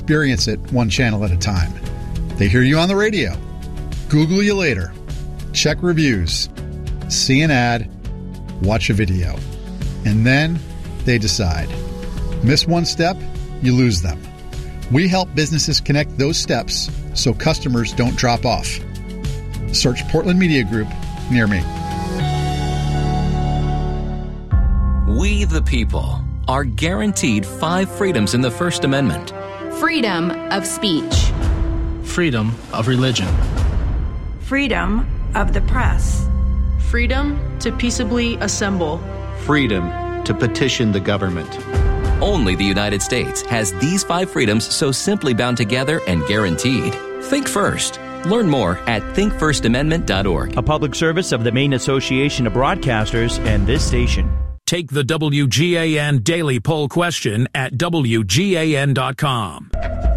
experience it one channel at a time. They hear you on the radio, Google you later, check reviews, see an ad, watch a video, and then they decide. Miss one step, you lose them. We help businesses connect those steps so customers don't drop off. Search Portland Media Group near me. We, the people, are guaranteed 5 freedoms in the First Amendment. Freedom of speech. Freedom of religion. Freedom of the press. Freedom to peaceably assemble. Freedom to petition the government. Only the United States has these 5 freedoms so simply bound together and guaranteed. Think first. Learn more at thinkfirstamendment.org. A public service of the Maine Association of Broadcasters and this station. Take the WGAN Daily Poll question at WGAN.com.